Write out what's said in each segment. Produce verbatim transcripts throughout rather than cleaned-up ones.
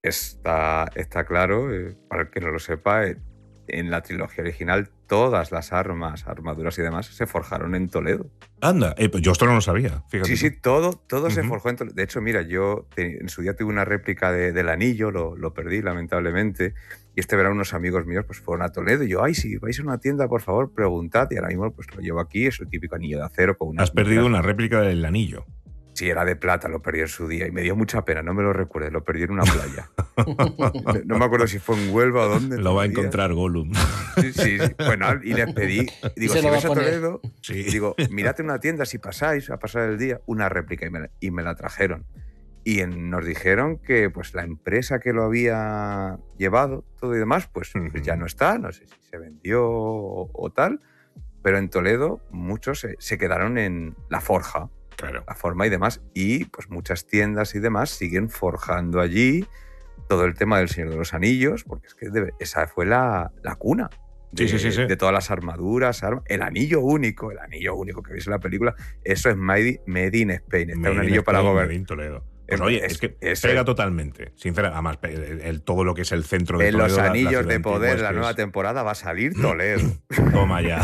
está, está claro, eh, para el que no lo sepa, eh, en la trilogía original todas las armas, armaduras y demás se forjaron en Toledo. Anda, eh, pues yo esto no lo sabía, fíjate. Sí, sí, tú. todo, todo Ujú. se forjó en Toledo. De hecho, mira, yo te- en su día tuve una réplica de- del anillo, lo, lo perdí lamentablemente, y este verano unos amigos míos pues fueron a Toledo y yo, ay, si vais a una tienda, por favor, preguntad, y ahora mismo pues lo llevo aquí, es el típico anillo de acero con unas Has perdido medidas. una réplica del anillo. Sí, era de plata, lo perdí en su día y me dio mucha pena, no me lo recuerdes, lo perdí en una playa. No, no me acuerdo si fue en Huelva o dónde. Lo va a todavía. encontrar Gollum. Sí, sí, sí. Bueno, y les pedí, digo, se si lo va vais a a poner. Toledo, Sí. digo, mirad en una tienda si pasáis a pasar el día, una réplica, y me la, y me la trajeron. Y en- nos dijeron que pues la empresa que lo había llevado, todo y demás, pues, pues Ujú. ya no está, no sé si se vendió o, o tal, pero en Toledo muchos se, se quedaron en la forja, Claro. la forma y demás, y pues muchas tiendas y demás siguen forjando allí todo el tema del Señor de los Anillos, porque es que debe- esa fue la, la cuna de, Sí, sí, sí, sí. de todas las armaduras, arma- el anillo único, el anillo único que veis en la película, eso es Made, made in Spain, está Made un in anillo para Spain, gobernar. Made in Toledo. Pues Eh, oye, es- es que eso pega es. totalmente. Sincera, además, pe- el, el- todo lo que es el centro de En Toledo. los la- la anillos ciudad de antigua, poder, es la que nueva es- temporada va a salir Toledo. Toma ya.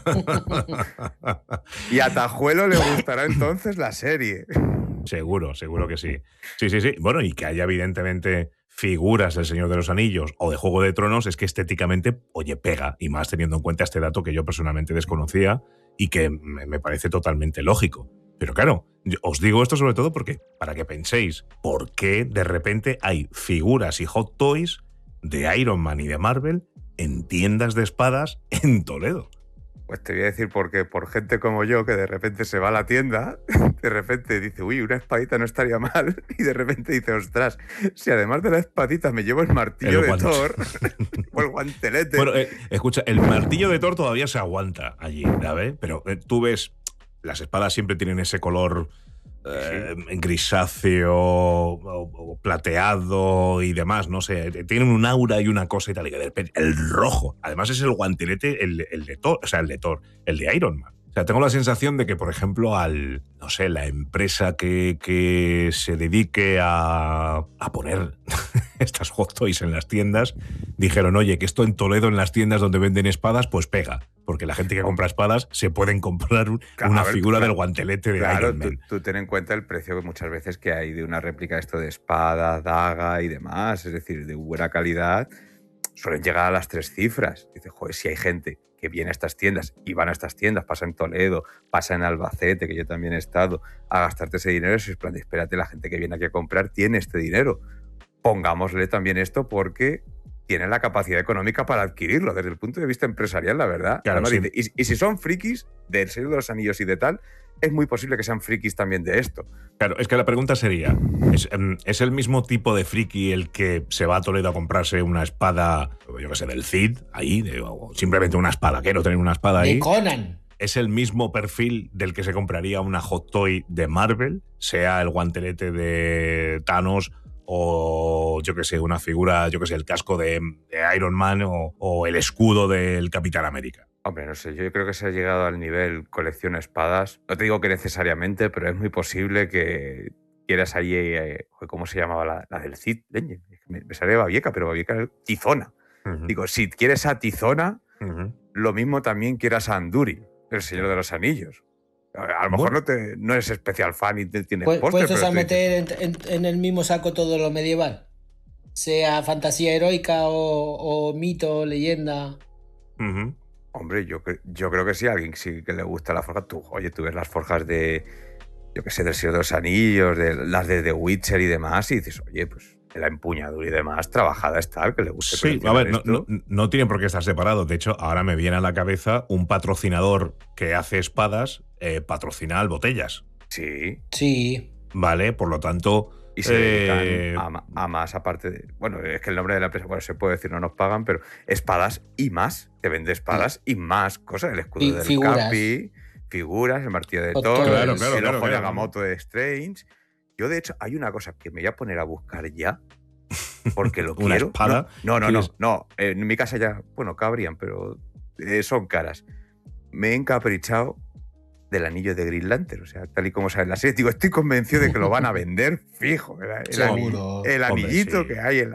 Y a Tajuelo le gustará entonces la serie. Seguro, seguro que sí. Sí, sí, sí. Bueno, y que haya evidentemente figuras del Señor de los Anillos o de Juego de Tronos es que estéticamente, oye, pega. Y más teniendo en cuenta este dato que yo personalmente desconocía y que me, me parece totalmente lógico. Pero claro, yo os digo esto sobre todo porque, para que penséis, ¿por qué de repente hay figuras y hot toys de Iron Man y de Marvel en tiendas de espadas en Toledo? Pues te voy a decir por qué. Por gente como yo que de repente se va a la tienda, de repente dice, uy, una espadita no estaría mal, y de repente dice, ostras, si además de la espadita me llevo el martillo El de guante. Thor o el guantelete. Bueno, eh, escucha, el martillo de Thor todavía se aguanta allí, ¿sabes? Pero eh, tú ves, las espadas siempre tienen ese color eh, grisáceo o, o plateado y demás, no sé, tienen un aura y una cosa y tal. Y de repente, el rojo, además es el guantelete, el, el de Thor, o sea, el de Thor, el de Iron Man. O sea, tengo la sensación de que, por ejemplo, al, no sé, la empresa que, que se dedique a, a poner estas hot toys en las tiendas, dijeron, oye, que esto en Toledo, en las tiendas donde venden espadas, pues pega. Porque la gente que compra espadas se pueden comprar un- Claro, una a ver, figura claro, del guantelete de Claro, Iron tú, Man. tú ten en cuenta el precio que muchas veces que hay de una réplica esto de espada, daga y demás, es decir, de buena calidad, suelen llegar a las tres cifras. Dice, joder, si hay gente que viene a estas tiendas y van a estas tiendas, pasa en Toledo, pasa en Albacete, que yo también he estado, a gastarte ese dinero, es plan de, espérate, la gente que viene aquí a comprar tiene este dinero. Pongámosle también esto porque tienen la capacidad económica para adquirirlo desde el punto de vista empresarial, la verdad. Claro, Además, sí. dice, y, y si son frikis del Señor de los Anillos y de tal, es muy posible que sean frikis también de esto. Claro, es que la pregunta sería, ¿es, em, ¿es el mismo tipo de friki el que se va a Toledo a comprarse una espada, yo qué sé, del Cid, ahí, de- o simplemente una espada, quiero tener una espada De ahí? Conan. ¿Es el mismo perfil del que se compraría una hot toy de Marvel, sea el guantelete de Thanos o, yo qué sé, una figura, yo qué sé, el casco de, de Iron Man o, o el escudo del Capitán América? Hombre, no sé, yo creo que se ha llegado al nivel colección espadas. No te digo que necesariamente, pero es muy posible que quieras allí, eh, ¿cómo se llamaba la, la del Cid? Leñe, me, me sale Babieca, pero Babieca era Tizona. Ujú, Digo, si quieres a Tizona, ujú. lo mismo también quieras a Andúril, el Señor de los Anillos. A, a lo mejor Bueno. no, te, no eres especial fan y te tienes Pu- póster, ¿Puedes pero a tú dices, meter en, en- en el mismo saco todo lo medieval? Sea fantasía heroica o, o mito, leyenda. Ujú. hombre, yo, cre- yo creo que sí, a alguien sí que le gusta la forja. Tú, oye, tú ves las forjas de, yo qué sé, del Señor de los Anillos, de las de The Witcher y demás, y dices, oye, pues la empuñadura y demás, trabajada está, el que le guste Sí, a coleccionar ver, no, esto. no, no tienen por qué estar separados. De hecho, ahora me viene a la cabeza un patrocinador que hace espadas, eh, patrocina al Botellas, Sí, Sí. ¿vale? Por lo tanto, y se dedican eh, a, ma- a más, aparte de. Bueno, es que el nombre de la empresa, bueno, se puede decir, no nos pagan, pero espadas y más. Te vende espadas y más cosas. El escudo Fi- del figuras. Capi, figuras, el martillo de Hot Thor, toys. Claro, el, claro, el claro, ojo de claro. Agamotto de Strange. Yo, de hecho, hay una cosa que me voy a poner a buscar ya, porque lo Una quiero. espada. No, no, no, ¿Quieres? no. no. En mi casa ya, bueno, cabrían, pero eh, son caras. Me he encaprichado del anillo de Green Lantern, o sea, tal y como sale en la serie. Digo, estoy convencido de que lo van a vender fijo. El, el, Seguro. anillo- el Hombre, anillito sí. que hay en